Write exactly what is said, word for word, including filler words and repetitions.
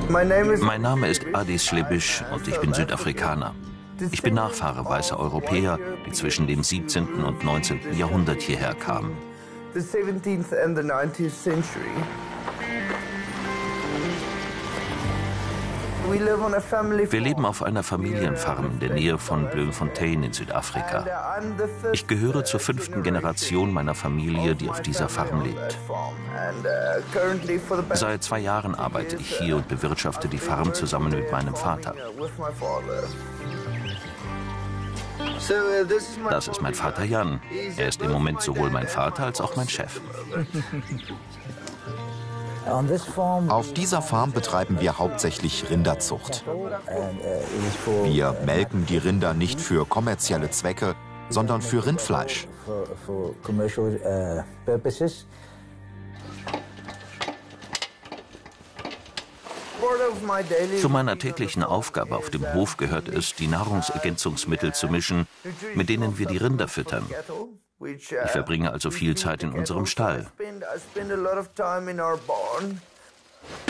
Mein Name ist Adis Schlebisch und ich bin Südafrikaner. Ich bin Nachfahre weißer Europäer, die zwischen dem siebzehnten und neunzehnten Jahrhundert hierher kamen. Wir leben auf einer Familienfarm in der Nähe von Bloemfontein in Südafrika. Ich gehöre zur fünften Generation meiner Familie, die auf dieser Farm lebt. Seit zwei Jahren arbeite ich hier und bewirtschafte die Farm zusammen mit meinem Vater. Das ist mein Vater Jan. Er ist im Moment sowohl mein Vater als auch mein Chef. Auf dieser Farm betreiben wir hauptsächlich Rinderzucht. Wir melken die Rinder nicht für kommerzielle Zwecke, sondern für Rindfleisch. Zu meiner täglichen Aufgabe auf dem Hof gehört es, die Nahrungsergänzungsmittel zu mischen, mit denen wir die Rinder füttern. Ich verbringe also viel Zeit in unserem Stall.